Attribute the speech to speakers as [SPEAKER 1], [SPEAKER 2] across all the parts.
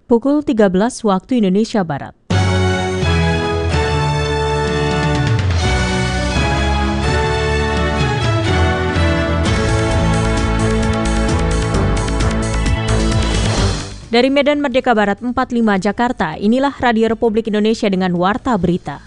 [SPEAKER 1] pukul 13 waktu Indonesia Barat. Dari Medan Merdeka Barat 45 Jakarta, inilah Radio Republik Indonesia dengan Warta Berita.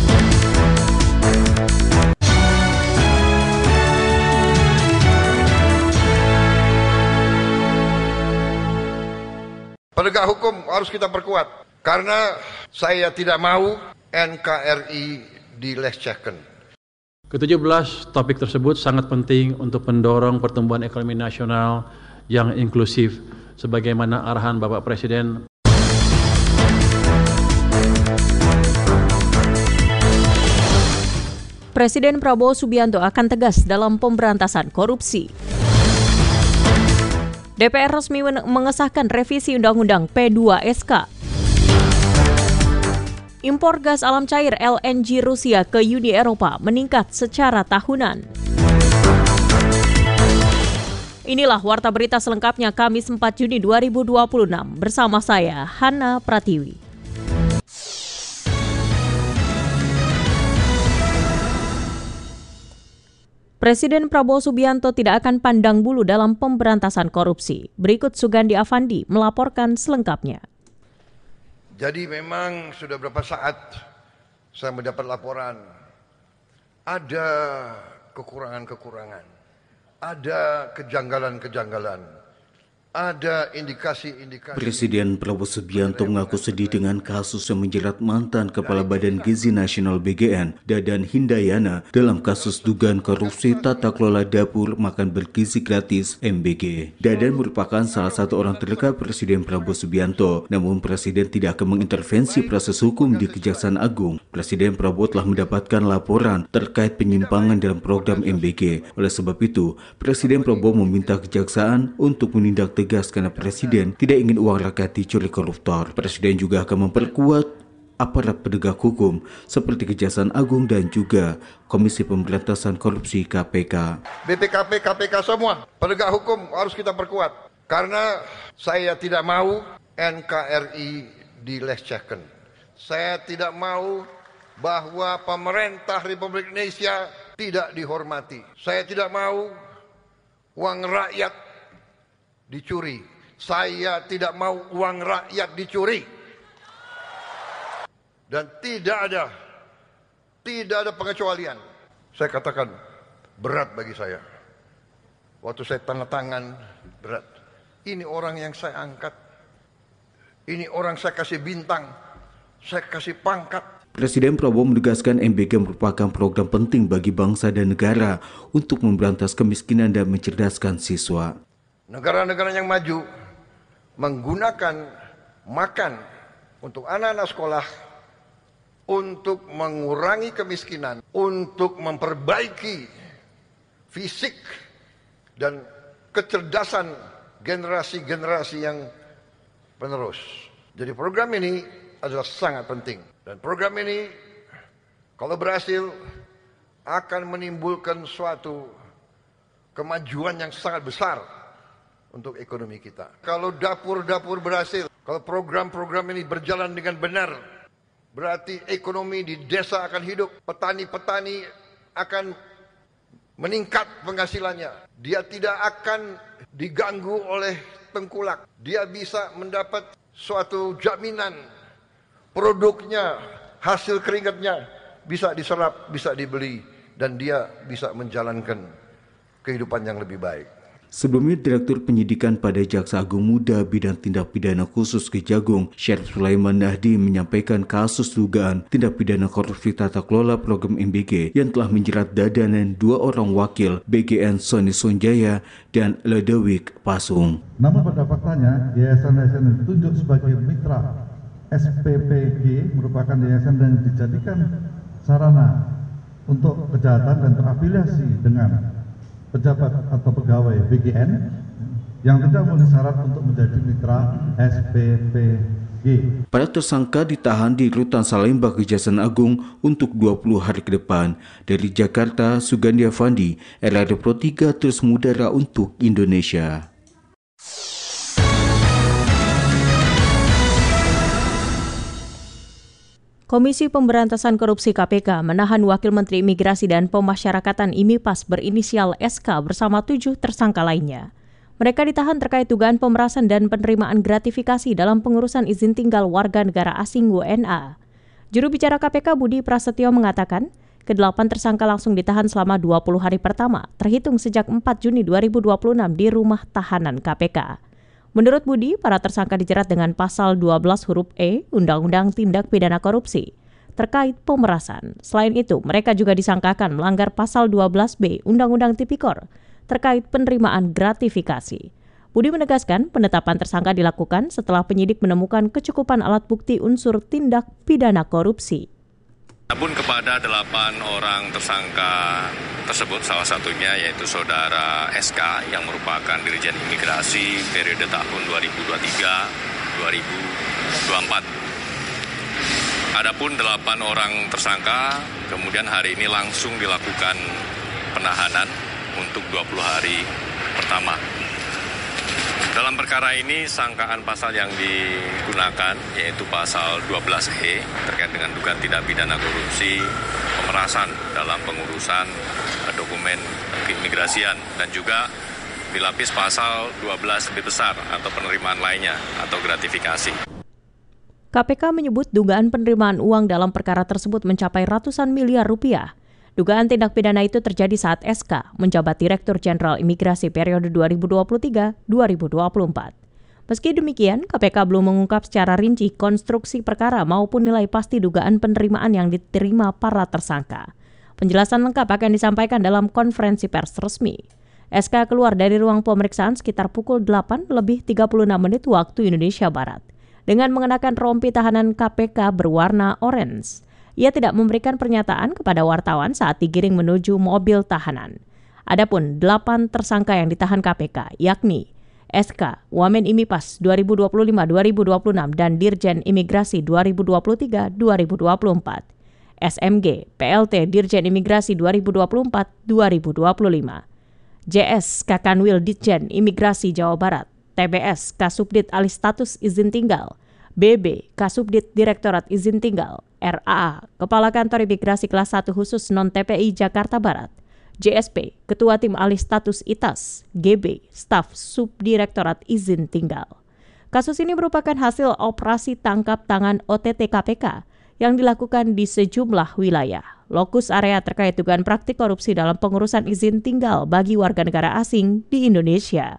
[SPEAKER 2] Penegak hukum harus kita perkuat, karena saya tidak mau NKRI dilecehkan.
[SPEAKER 3] Ke-17 topik tersebut sangat penting untuk mendorong pertumbuhan ekonomi nasional yang inklusif, sebagaimana arahan Bapak Presiden.
[SPEAKER 1] Presiden Prabowo Subianto akan tegas dalam pemberantasan korupsi. DPR resmi mengesahkan revisi Undang-Undang P2SK. Impor gas alam cair LNG Rusia ke Uni Eropa meningkat secara tahunan. Inilah Warta Berita selengkapnya Kamis 4 Juni 2026 bersama saya, Hana Pratiwi. Presiden Prabowo Subianto tidak akan pandang bulu dalam pemberantasan korupsi. Berikut Sugandi Avandi melaporkan selengkapnya.
[SPEAKER 2] Jadi memang sudah berapa saat saya mendapat laporan ada kekurangan-kekurangan, ada kejanggalan-kejanggalan, ada indikasi-indikasi.
[SPEAKER 4] Presiden Prabowo Subianto mengaku sedih dengan kasus yang menjerat mantan Kepala Badan Gizi Nasional BGN, Dadan Hindayana, dalam kasus dugaan korupsi tata kelola dapur makan bergizi gratis MBG. Dadan merupakan salah satu orang terdekat Presiden Prabowo Subianto, namun Presiden tidak akan mengintervensi proses hukum di Kejaksaan Agung. Presiden Prabowo telah mendapatkan laporan terkait penyimpangan dalam program MBG. Oleh sebab itu, Presiden Prabowo meminta Kejaksaan untuk menindak tegas karena Presiden tidak ingin uang rakyat dicuri koruptor. Presiden juga akan memperkuat aparat penegak hukum seperti Kejaksaan Agung dan juga Komisi Pemberantasan Korupsi KPK.
[SPEAKER 2] BPKP, KPK semua, penegak hukum harus kita perkuat. Karena saya tidak mau NKRI dilecehkan. Saya tidak mau bahwa pemerintah Republik Indonesia tidak dihormati. Saya tidak mau uang rakyat dicuri. Saya tidak mau uang rakyat dicuri. Dan tidak ada pengecualian. Saya katakan berat bagi saya. Waktu saya tanda tangan berat. Ini orang yang saya angkat. Ini orang saya kasih bintang. Saya kasih pangkat.
[SPEAKER 4] Presiden Prabowo menegaskan MBG merupakan program penting bagi bangsa dan negara untuk memberantas kemiskinan dan mencerdaskan siswa.
[SPEAKER 2] Negara-negara yang maju menggunakan makan untuk anak-anak sekolah, untuk mengurangi kemiskinan, untuk memperbaiki fisik dan kecerdasan generasi-generasi yang penerus. Jadi program ini adalah sangat penting. Dan program ini kalau berhasil akan menimbulkan suatu kemajuan yang sangat besar untuk ekonomi kita. Kalau dapur-dapur berhasil, kalau program-program ini berjalan dengan benar, berarti ekonomi di desa akan hidup, petani-petani akan meningkat penghasilannya. Dia tidak akan diganggu oleh tengkulak. Dia bisa mendapat suatu jaminan produknya, hasil keringatnya bisa diserap, bisa dibeli, dan dia bisa menjalankan kehidupan yang lebih baik.
[SPEAKER 4] Sebelumnya, Direktur Penyidikan pada Jaksa Agung Muda Bidang Tindak Pidana Khusus Kejagung, Syarif Sulaiman Nahdi, menyampaikan kasus dugaan tindak pidana korupsi tata kelola program MBG yang telah menjerat Dadan dan 2 orang wakil BGN Sony Sonjaya dan Ledewik Pasung.
[SPEAKER 5] Namun pada faktanya, yayasan-yayasan yang ditunjuk sebagai mitra SPPG merupakan yayasan yang dijadikan sarana untuk kejahatan dan terafiliasi dengan pejabat atau pegawai BGN yang tidak memenuhi syarat untuk menjadi mitra SPPG.
[SPEAKER 4] Para tersangka ditahan di Rutan Salemba Kejaksaan Agung untuk 20 hari ke depan. Dari Jakarta, Sugandi Avandi, RRI Pro 3 terus mengudara untuk Indonesia.
[SPEAKER 1] Komisi Pemberantasan Korupsi KPK menahan Wakil Menteri Imigrasi dan Pemasyarakatan IMIPAS berinisial SK bersama 7 tersangka lainnya. Mereka ditahan terkait dugaan pemerasan dan penerimaan gratifikasi dalam pengurusan izin tinggal warga negara asing WNA. Juru bicara KPK Budi Prasetyo mengatakan, ke-8 tersangka langsung ditahan selama 20 hari pertama, terhitung sejak 4 Juni 2026 di rumah tahanan KPK. Menurut Budi, para tersangka dijerat dengan pasal 12 huruf E Undang-Undang Tindak Pidana Korupsi terkait pemerasan. Selain itu, mereka juga disangkakan melanggar pasal 12B Undang-Undang Tipikor terkait penerimaan gratifikasi. Budi menegaskan penetapan tersangka dilakukan setelah penyidik menemukan kecukupan alat bukti unsur tindak pidana korupsi.
[SPEAKER 6] Adapun kepada 8 orang tersangka tersebut, salah satunya yaitu saudara SK yang merupakan Dirjen Imigrasi periode tahun 2023-2024. Adapun 8 orang tersangka kemudian hari ini langsung dilakukan penahanan untuk 20 hari pertama. Dalam perkara ini, sangkaan pasal yang digunakan yaitu pasal 12E terkait dengan dugaan tindak pidana korupsi, pemerasan dalam pengurusan dokumen keimigrasian, dan juga dilapis pasal 12 lebih besar atau penerimaan lainnya atau gratifikasi.
[SPEAKER 1] KPK menyebut dugaan penerimaan uang dalam perkara tersebut mencapai ratusan miliar rupiah. Dugaan tindak pidana itu terjadi saat SK menjabat Direktur Jenderal Imigrasi periode 2023-2024. Meski demikian, KPK belum mengungkap secara rinci konstruksi perkara maupun nilai pasti dugaan penerimaan yang diterima para tersangka. Penjelasan lengkap akan disampaikan dalam konferensi pers resmi. SK keluar dari ruang pemeriksaan sekitar pukul 8:36 waktu Indonesia Barat dengan mengenakan rompi tahanan KPK berwarna orange. Ia tidak memberikan pernyataan kepada wartawan saat digiring menuju mobil tahanan. Adapun 8 tersangka yang ditahan KPK, yakni SK, Wamen IMIPAS 2025-2026 dan Dirjen Imigrasi 2023-2024, SMG, PLT Dirjen Imigrasi 2024-2025, JS, Kakanwil Ditjen Imigrasi Jawa Barat, TBS, Kasubdit Alih Status Izin Tinggal, BB, Kasubdit Direktorat Izin Tinggal, RAA, Kepala Kantor Imigrasi Kelas 1 Khusus Non-TPI Jakarta Barat, JSP, Ketua Tim Alih Status ITAS, GB, Staf Subdirektorat Izin Tinggal. Kasus ini merupakan hasil operasi tangkap tangan OTT KPK yang dilakukan di sejumlah wilayah. Lokus area terkait dugaan praktik korupsi dalam pengurusan izin tinggal bagi warga negara asing di Indonesia.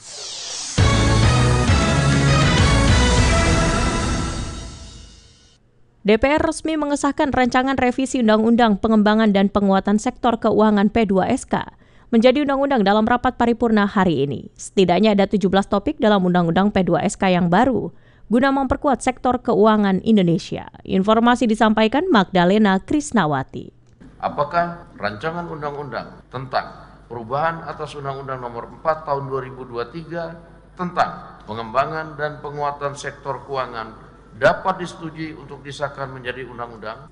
[SPEAKER 1] DPR resmi mengesahkan rancangan revisi Undang-Undang Pengembangan dan Penguatan Sektor Keuangan P2SK menjadi undang-undang dalam rapat paripurna hari ini. Setidaknya ada 17 topik dalam Undang-Undang P2SK yang baru guna memperkuat sektor keuangan Indonesia. Informasi disampaikan Magdalena Krisnawati.
[SPEAKER 7] Apakah rancangan undang-undang tentang perubahan atas Undang-Undang Nomor 4 Tahun 2023 tentang pengembangan dan penguatan sektor keuangan dapat disetujui untuk disahkan menjadi undang-undang?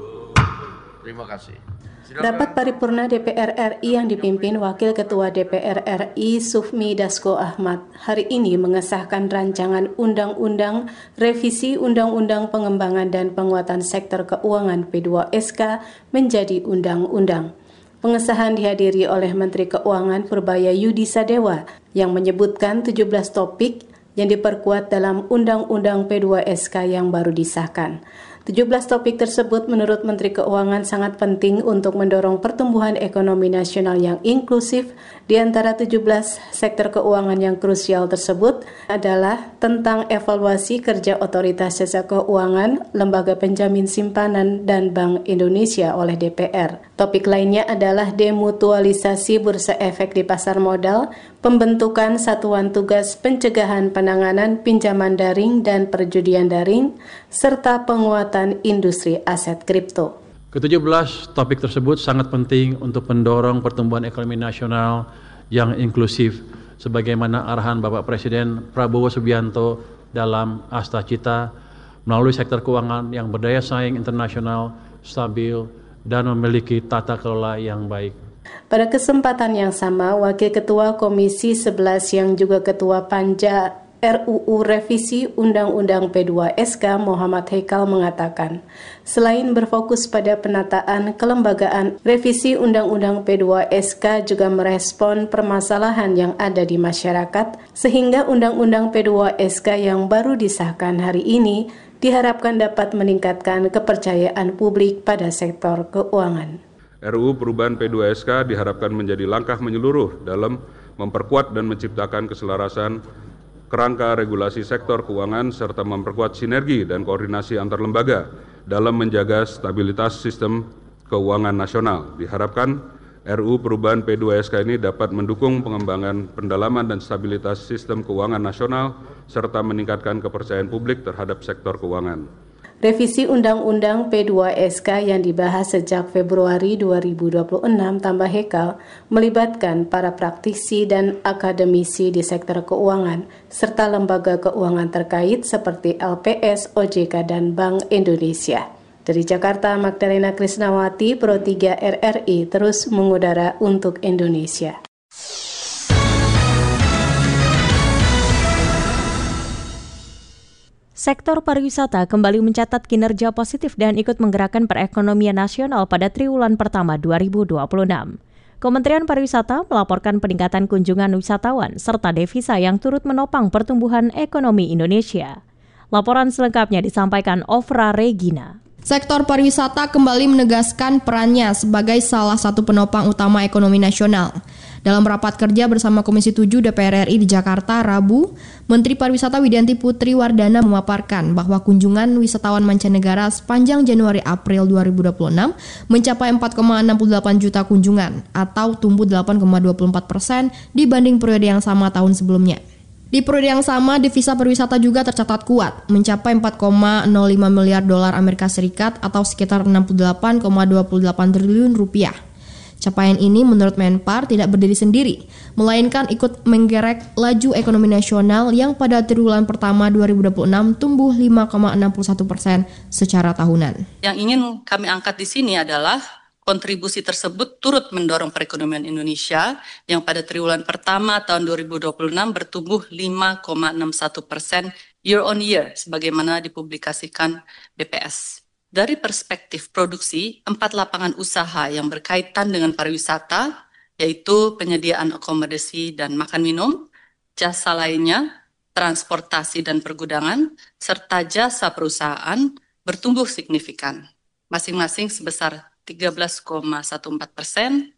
[SPEAKER 7] Terima kasih.
[SPEAKER 8] Rapat paripurna DPR RI yang dipimpin Wakil Ketua DPR RI Sufmi Dasko Ahmad hari ini mengesahkan rancangan Undang-Undang Revisi Undang-Undang Pengembangan dan Penguatan Sektor Keuangan P2SK menjadi undang-undang. Pengesahan dihadiri oleh Menteri Keuangan Purbaya Yudi Sadewa yang menyebutkan 17 topik yang diperkuat dalam Undang-Undang P2SK yang baru disahkan. 17 topik tersebut menurut Menteri Keuangan sangat penting untuk mendorong pertumbuhan ekonomi nasional yang inklusif. Di antara 17 sektor keuangan yang krusial tersebut adalah tentang evaluasi kerja Otoritas Jasa Keuangan, Lembaga Penjamin Simpanan, dan Bank Indonesia oleh DPR. Topik lainnya adalah demutualisasi bursa efek di pasar modal, pembentukan Satuan Tugas Pencegahan Penanganan Pinjaman Daring dan Perjudian Daring, serta penguatan industri aset kripto.
[SPEAKER 3] Ke-17 topik tersebut sangat penting untuk mendorong pertumbuhan ekonomi nasional yang inklusif sebagaimana arahan Bapak Presiden Prabowo Subianto dalam Asta Cita melalui sektor keuangan yang berdaya saing internasional, stabil, dan memiliki tata kelola yang baik.
[SPEAKER 8] Pada kesempatan yang sama, Wakil Ketua Komisi 11 yang juga Ketua Panja RUU Revisi Undang-Undang P2SK Muhammad Haikal mengatakan, selain berfokus pada penataan kelembagaan, revisi Undang-Undang P2SK juga merespon permasalahan yang ada di masyarakat, sehingga Undang-Undang P2SK yang baru disahkan hari ini diharapkan dapat meningkatkan kepercayaan publik pada sektor keuangan.
[SPEAKER 9] RUU perubahan P2SK diharapkan menjadi langkah menyeluruh dalam memperkuat dan menciptakan keselarasan kerangka regulasi sektor keuangan serta memperkuat sinergi dan koordinasi antar lembaga dalam menjaga stabilitas sistem keuangan nasional. Diharapkan RUU perubahan P2SK ini dapat mendukung pengembangan pendalaman dan stabilitas sistem keuangan nasional serta meningkatkan kepercayaan publik terhadap sektor keuangan.
[SPEAKER 8] Revisi Undang-Undang P2SK yang dibahas sejak Februari 2026 tambah Haikal melibatkan para praktisi dan akademisi di sektor keuangan serta lembaga keuangan terkait seperti LPS, OJK, dan Bank Indonesia. Dari Jakarta, Magdalena Krisnawati, Pro 3 RRI terus mengudara untuk Indonesia.
[SPEAKER 1] Sektor pariwisata kembali mencatat kinerja positif dan ikut menggerakkan perekonomian nasional pada triwulan pertama 2026. Kementerian Pariwisata melaporkan peningkatan kunjungan wisatawan serta devisa yang turut menopang pertumbuhan ekonomi Indonesia. Laporan selengkapnya disampaikan Ofra Regina.
[SPEAKER 10] Sektor pariwisata kembali menegaskan perannya sebagai salah satu penopang utama ekonomi nasional. Dalam rapat kerja bersama Komisi 7 DPR RI di Jakarta, Rabu, Menteri Pariwisata Widianti Putri Wardana memaparkan bahwa kunjungan wisatawan mancanegara sepanjang Januari-April 2026 mencapai 4,68 juta kunjungan atau tumbuh 8,24% dibanding periode yang sama tahun sebelumnya. Di periode yang sama, devisa pariwisata juga tercatat kuat, mencapai 4,05 miliar dolar Amerika Serikat atau sekitar 68,28 triliun rupiah. Capaian ini menurut Menpar tidak berdiri sendiri, melainkan ikut menggerek laju ekonomi nasional yang pada triwulan pertama 2026 tumbuh 5,61% secara tahunan.
[SPEAKER 11] Yang ingin kami angkat di sini adalah kontribusi tersebut turut mendorong perekonomian Indonesia yang pada triwulan pertama tahun 2026 bertumbuh 5,61% year on year sebagaimana dipublikasikan BPS. Dari perspektif produksi, 4 lapangan usaha yang berkaitan dengan pariwisata, yaitu penyediaan akomodasi dan makan minum, jasa lainnya, transportasi dan pergudangan, serta jasa perusahaan bertumbuh signifikan, masing-masing sebesar 13,14%,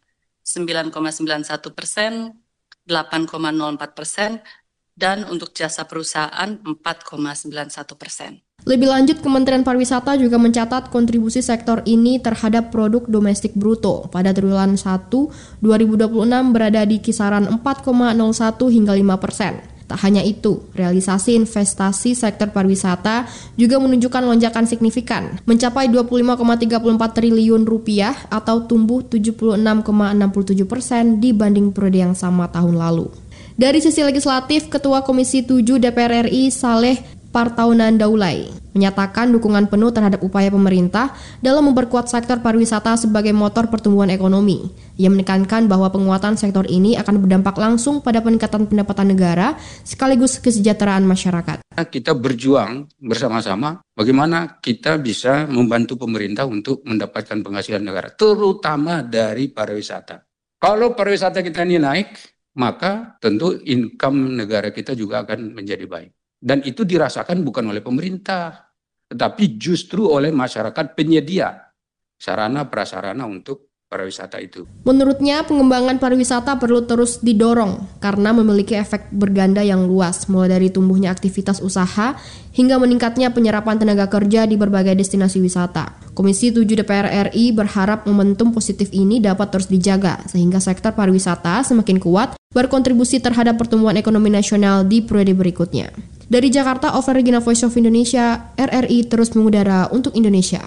[SPEAKER 11] 9,91%, 8,04%, dan untuk jasa perusahaan 4,91%.
[SPEAKER 10] Lebih lanjut, Kementerian Pariwisata juga mencatat kontribusi sektor ini terhadap produk domestik bruto pada triwulan 1 2026 berada di kisaran 4,01 hingga 5%. Tak hanya itu, realisasi investasi sektor pariwisata juga menunjukkan lonjakan signifikan, mencapai 25,34 triliun rupiah atau tumbuh 76,67% dibanding periode yang sama tahun lalu. Dari sisi legislatif, Ketua Komisi 7 DPR RI Saleh Partaunan Daulay menyatakan dukungan penuh terhadap upaya pemerintah dalam memperkuat sektor pariwisata sebagai motor pertumbuhan ekonomi. Ia menekankan bahwa penguatan sektor ini akan berdampak langsung pada peningkatan pendapatan negara sekaligus kesejahteraan masyarakat.
[SPEAKER 12] Kita berjuang bersama-sama bagaimana kita bisa membantu pemerintah untuk mendapatkan penghasilan negara, terutama dari pariwisata. Kalau pariwisata kita ini naik, maka tentu income negara kita juga akan menjadi baik. Dan itu dirasakan bukan oleh pemerintah, tetapi justru oleh masyarakat penyedia sarana prasarana untuk pariwisata itu.
[SPEAKER 10] Menurutnya, pengembangan pariwisata perlu terus didorong karena memiliki efek berganda yang luas, mulai dari tumbuhnya aktivitas usaha hingga meningkatnya penyerapan tenaga kerja di berbagai destinasi wisata. Komisi 7 DPR RI berharap momentum positif ini dapat terus dijaga sehingga sektor pariwisata semakin kuat berkontribusi terhadap pertumbuhan ekonomi nasional di periode berikutnya. Dari Jakarta, Ofra Regina, Voice of Indonesia, RRI terus mengudara untuk Indonesia.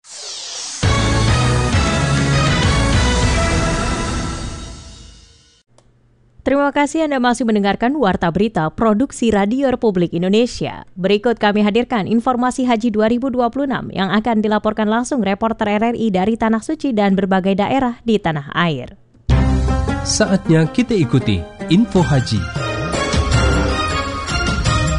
[SPEAKER 1] Terima kasih Anda masih mendengarkan Warta Berita Produksi Radio Republik Indonesia. Berikut kami hadirkan informasi Haji 2026 yang akan dilaporkan langsung reporter RRI dari Tanah Suci dan berbagai daerah di tanah air.
[SPEAKER 13] Saatnya kita ikuti Info Haji.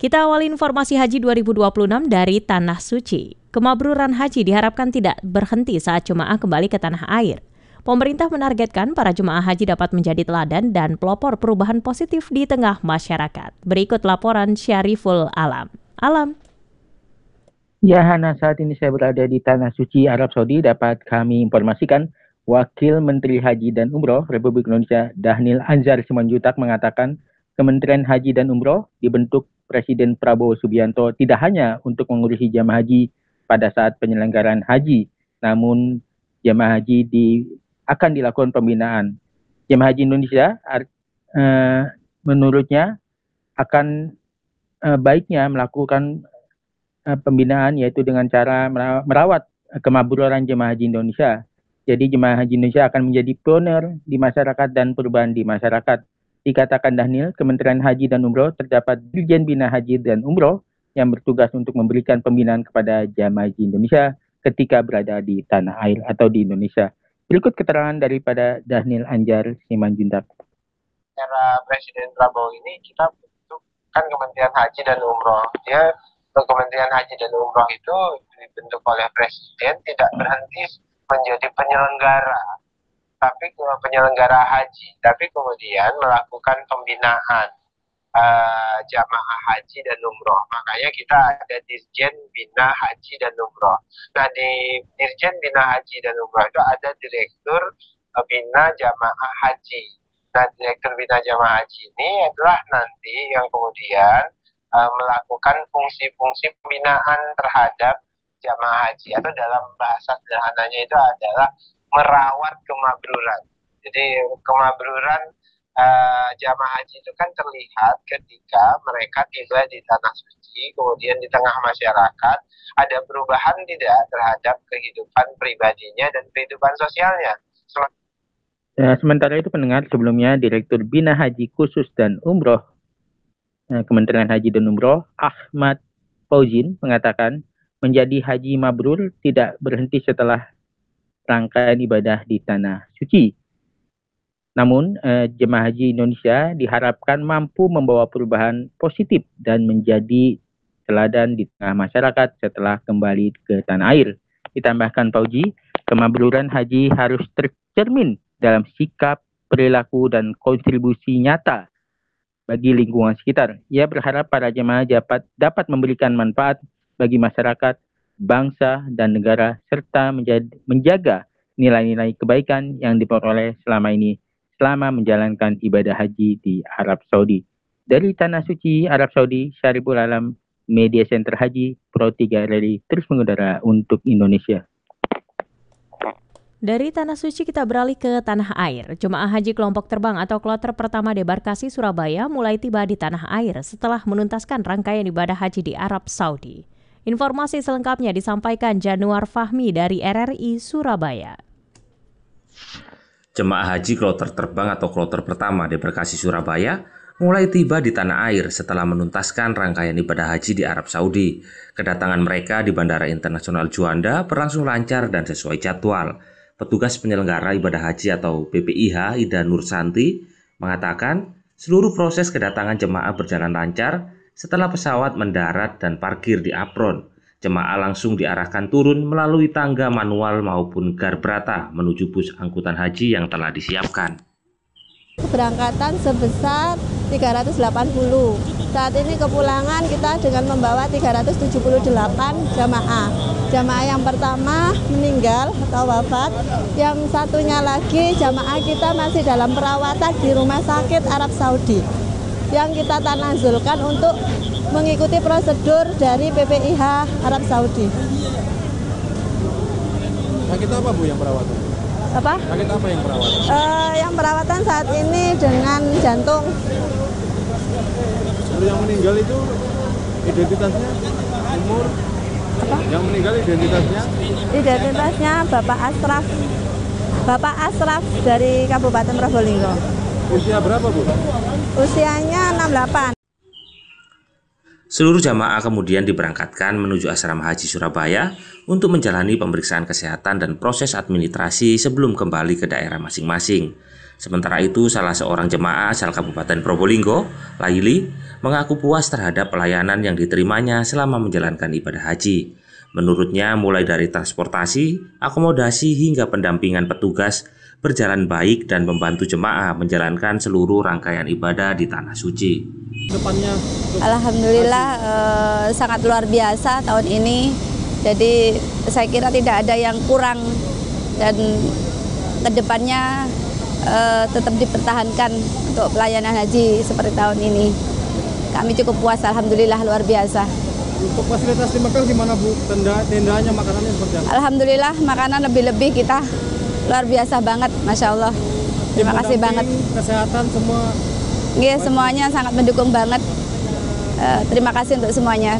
[SPEAKER 1] Kita awali informasi haji 2026 dari Tanah Suci. Kemabruran haji diharapkan tidak berhenti saat jemaah kembali ke tanah air. Pemerintah menargetkan para jemaah haji dapat menjadi teladan dan pelopor perubahan positif di tengah masyarakat. Berikut laporan Syariful Alam.
[SPEAKER 13] Ya, Hana, saat ini saya berada di Tanah Suci, Arab Saudi. Dapat kami informasikan, Wakil Menteri Haji dan Umroh Republik Indonesia, Dhanil Anzar Simanjuntak, mengatakan Kementerian Haji dan Umroh dibentuk Presiden Prabowo Subianto tidak hanya untuk mengurusi jamaah haji pada saat penyelenggaraan haji, namun jamaah haji akan dilakukan pembinaan. Jamaah haji Indonesia menurutnya akan baiknya melakukan pembinaan, yaitu dengan cara merawat kemabruran jemaah haji Indonesia. Jadi jemaah haji Indonesia akan menjadi pioner di masyarakat dan perubahan di masyarakat. Dikatakan Dhanil, Kementerian Haji dan Umroh terdapat Dirjen Bina Haji dan Umroh yang bertugas untuk memberikan pembinaan kepada jemaah haji Indonesia ketika berada di tanah air atau di Indonesia. Berikut keterangan daripada Dhanil Anzar Simanjuntak.
[SPEAKER 14] Era Presiden Prabowo ini kita bentukkan Kementerian Haji dan Umroh. Kementerian Haji dan Umroh itu dibentuk oleh Presiden tidak berhenti menjadi penyelenggara, tapi penyelenggara haji, tapi kemudian melakukan pembinaan jamaah haji dan umroh. Makanya kita ada Dirjen Bina Haji dan Umroh. Nah, di Dirjen Bina Haji dan Umroh itu ada Direktur Bina Jamaah Haji. Nah, Direktur Bina Jamaah Haji ini adalah nanti yang kemudian melakukan fungsi-fungsi pembinaan terhadap jamaah haji, atau dalam bahasa sederhananya itu adalah merawat kemabruran. Jadi kemabruran jamaah haji itu kan terlihat ketika mereka tiba di Tanah Suci, kemudian di tengah masyarakat, ada perubahan tidak terhadap kehidupan pribadinya dan kehidupan sosialnya.
[SPEAKER 13] Sementara itu pendengar, sebelumnya Direktur Bina Haji Khusus dan Umroh Kementerian Haji dan Umroh Ahmad Fauzin mengatakan menjadi haji mabrur tidak berhenti setelah rangkaian ibadah di Tanah Suci. Namun, jemaah haji Indonesia diharapkan mampu membawa perubahan positif dan menjadi teladan di tengah masyarakat setelah kembali ke tanah air. Ditambahkan Fauzi, kemabruran haji harus tercermin dalam sikap, perilaku, dan kontribusi nyata bagi lingkungan sekitar. Ia berharap para jemaah dapat memberikan manfaat bagi masyarakat, bangsa, dan negara, serta menjaga nilai-nilai kebaikan yang diperoleh selama menjalankan ibadah haji di Arab Saudi. Dari Tanah Suci, Arab Saudi, Syariful Alam, Media Center Haji, Pro 3 RRI, terus mengudara untuk Indonesia.
[SPEAKER 1] Dari Tanah Suci kita beralih ke tanah air. Jemaah haji kelompok terbang atau kloter pertama debarkasi Surabaya mulai tiba di tanah air setelah menuntaskan rangkaian ibadah haji di Arab Saudi. Informasi selengkapnya disampaikan Januar Fahmi dari RRI Surabaya.
[SPEAKER 15] Jemaah haji kloter terbang atau kloter pertama debarkasi Surabaya mulai tiba di tanah air setelah menuntaskan rangkaian ibadah haji di Arab Saudi. Kedatangan mereka di Bandara Internasional Juanda berlangsung lancar dan sesuai jadwal. Petugas penyelenggara ibadah haji atau PPIH Ida Nursanti mengatakan seluruh proses kedatangan jemaah berjalan lancar setelah pesawat mendarat dan parkir di apron. Jemaah langsung diarahkan turun melalui tangga manual maupun garbrata menuju bus angkutan haji yang telah disiapkan.
[SPEAKER 16] Keberangkatan sebesar 380. Saat ini kepulangan kita dengan membawa 378 jamaah. Jamaah yang pertama meninggal atau wafat, yang satunya lagi jamaah kita masih dalam perawatan di Rumah Sakit Arab Saudi, yang kita tanazulkan untuk mengikuti prosedur dari PPIH Arab Saudi.
[SPEAKER 17] Sakit apa Bu yang perawatan?
[SPEAKER 16] Apa?
[SPEAKER 17] Sakit apa yang perawatan?
[SPEAKER 16] Yang perawatan saat ini dengan jantung.
[SPEAKER 17] Yang meninggal itu identitasnya, umur?
[SPEAKER 16] Apa?
[SPEAKER 17] Yang meninggal identitasnya?
[SPEAKER 16] Identitasnya Bapak Asraf dari Kabupaten Probolinggo.
[SPEAKER 17] Usia berapa Bu?
[SPEAKER 16] Usianya 68.
[SPEAKER 15] Seluruh jamaah kemudian diberangkatkan menuju asrama haji Surabaya untuk menjalani pemeriksaan kesehatan dan proses administrasi sebelum kembali ke daerah masing-masing. Sementara itu, salah seorang jemaah asal Kabupaten Probolinggo, Laili, mengaku puas terhadap pelayanan yang diterimanya selama menjalankan ibadah haji. Menurutnya, mulai dari transportasi, akomodasi hingga pendampingan petugas berjalan baik dan membantu jemaah menjalankan seluruh rangkaian ibadah di Tanah Suci.
[SPEAKER 16] Alhamdulillah sangat luar biasa tahun ini. Jadi saya kira tidak ada yang kurang dan kedepannya tetap dipertahankan untuk pelayanan haji seperti tahun ini. Kami cukup puas, alhamdulillah luar biasa.
[SPEAKER 17] Untuk fasilitas di Mekah gimana Bu? Tendanya, makanannya seperti apa?
[SPEAKER 16] Alhamdulillah makanan lebih-lebih kita luar biasa banget, Masya Allah. Terima kasih banget.
[SPEAKER 17] Kesehatan semua?
[SPEAKER 16] Iya, semuanya sangat mendukung banget. Terima kasih untuk semuanya.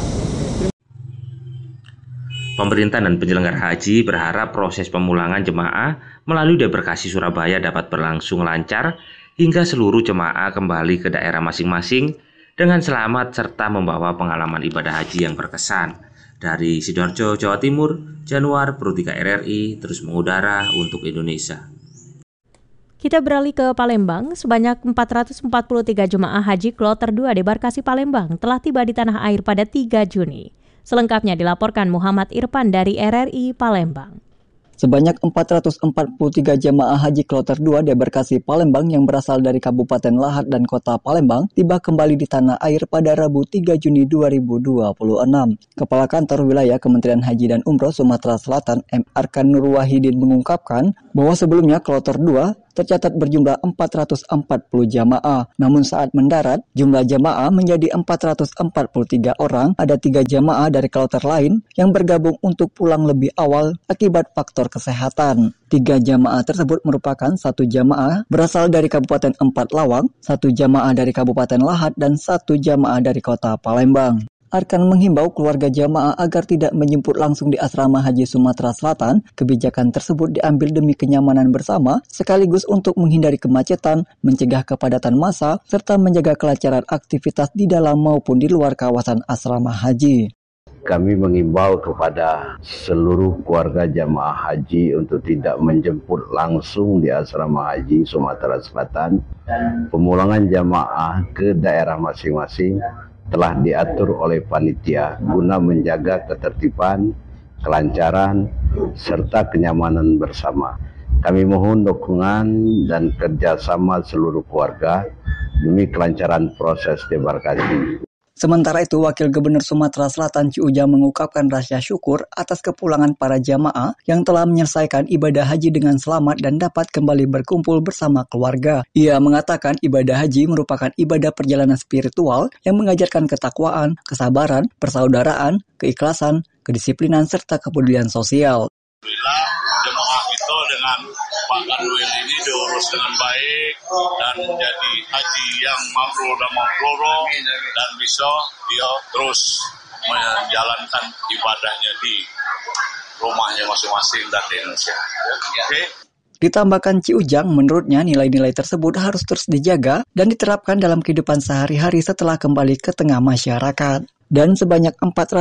[SPEAKER 15] Pemerintah dan penyelenggara haji berharap proses pemulangan jemaah melalui Debarkasi Surabaya dapat berlangsung lancar hingga seluruh jemaah kembali ke daerah masing-masing dengan selamat serta membawa pengalaman ibadah haji yang berkesan. Dari Sidoarjo, Jawa Timur, Januar Pro 3 RRI terus mengudara untuk Indonesia.
[SPEAKER 1] Kita beralih ke Palembang. Sebanyak 443 jemaah haji kloter 2 Debarkasi Palembang telah tiba di tanah air pada 3 Juni. Selengkapnya dilaporkan Muhammad Irfan dari RRI Palembang.
[SPEAKER 18] Sebanyak 443 jemaah haji kloter 2 Debarkasi Palembang yang berasal dari Kabupaten Lahat dan Kota Palembang tiba kembali di tanah air pada Rabu 3 Juni 2026. Kepala Kantor Wilayah Kementerian Haji dan Umroh Sumatera Selatan M. Arkan Nur Wahidin mengungkapkan bahwa sebelumnya kloter 2 tercatat berjumlah 440 jamaah. Namun saat mendarat, jumlah jamaah menjadi 443 orang. Ada 3 jamaah dari kloter lain yang bergabung untuk pulang lebih awal akibat faktor kesehatan. 3 jamaah tersebut merupakan 1 jamaah berasal dari Kabupaten Empat Lawang, 1 jamaah dari Kabupaten Lahat, dan 1 jamaah dari Kota Palembang. Arkan menghimbau keluarga jamaah agar tidak menjemput langsung di asrama haji Sumatera Selatan. Kebijakan tersebut diambil demi kenyamanan bersama, sekaligus untuk menghindari kemacetan, mencegah kepadatan massa, serta menjaga kelancaran aktivitas di dalam maupun di luar kawasan asrama haji.
[SPEAKER 19] Kami mengimbau kepada seluruh keluarga jamaah haji untuk tidak menjemput langsung di asrama haji Sumatera Selatan. Pemulangan jamaah ke daerah masing-masing telah diatur oleh panitia guna menjaga ketertiban, kelancaran, serta kenyamanan bersama. Kami mohon dukungan dan kerjasama seluruh keluarga demi kelancaran proses debarkasi.
[SPEAKER 18] Sementara itu, Wakil Gubernur Sumatera Selatan Ci Ujang mengungkapkan rasa syukur atas kepulangan para jamaah yang telah menyelesaikan ibadah haji dengan selamat dan dapat kembali berkumpul bersama keluarga. Ia mengatakan ibadah haji merupakan ibadah perjalanan spiritual yang mengajarkan ketakwaan, kesabaran, persaudaraan, keikhlasan, kedisiplinan, serta kepedulian sosial.
[SPEAKER 20] Alhamdulillah jemaah itu dengan Pak Kanwil ini diurus dengan baik dan menjadi haji yang mabrur dan mabrur dan bisa dia terus menjalankan ibadahnya di rumahnya masing-masing dan di Indonesia. Oke.
[SPEAKER 18] Ditambahkan Ci Ujang, menurutnya nilai-nilai tersebut harus terus dijaga dan diterapkan dalam kehidupan sehari-hari setelah kembali ke tengah masyarakat. Dan sebanyak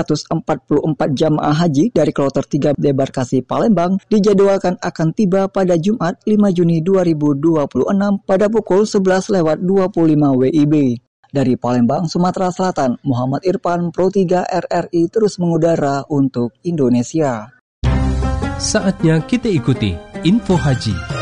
[SPEAKER 18] 444 jamaah haji dari kloter 3 Debarkasi Palembang dijadwalkan akan tiba pada Jumat 5 Juni 2026 pada pukul 11.25 WIB. Dari Palembang, Sumatera Selatan, Muhammad Irfan, Pro 3 RRI terus mengudara untuk Indonesia.
[SPEAKER 21] Saatnya kita ikuti Info Haji.